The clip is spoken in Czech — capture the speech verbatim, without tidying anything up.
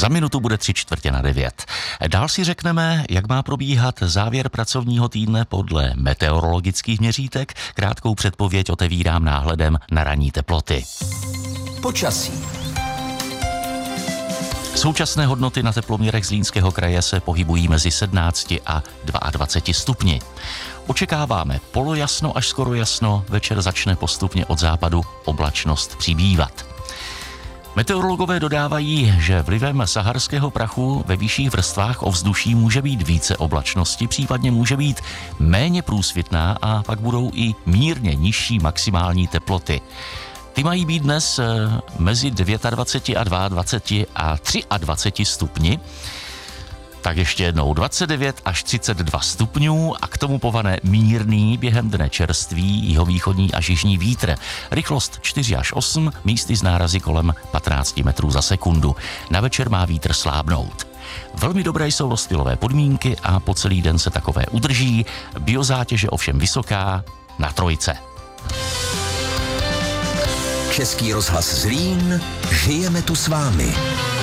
Za minutu bude tři čtvrtě na devět. Dál si řekneme, jak má probíhat závěr pracovního týdne podle meteorologických měřítek. Krátkou předpověď otevírám náhledem na ranní teploty. Počasí. Současné hodnoty na teploměrech Zlínského kraje se pohybují mezi sedmnácti a dvaceti dvěma stupni. Očekáváme polojasno až skoro jasno, večer začne postupně od západu oblačnost přibývat. Meteorologové dodávají, že vlivem saharského prachu ve vyšších vrstvách ovzduší může být více oblačnosti, případně může být méně průsvitná a pak budou i mírně nižší maximální teploty. Ty mají být dnes mezi dvaceti dvěma a dvaceti dvěma a dvaceti třemi stupni. Tak ještě jednou dvacet devět až třicet dva stupňů a k tomu povane mírný během dne čerstvý jihovýchodní až jižní vítr. Rychlost čtyři až osm, místy z nárazy kolem patnáct metrů za sekundu. Na večer má vítr slábnout. Velmi dobré jsou rozptylové podmínky a po celý den se takové udrží. Biozátěž je ovšem vysoká na trojce. Český rozhlas Zlín, žijeme tu s vámi.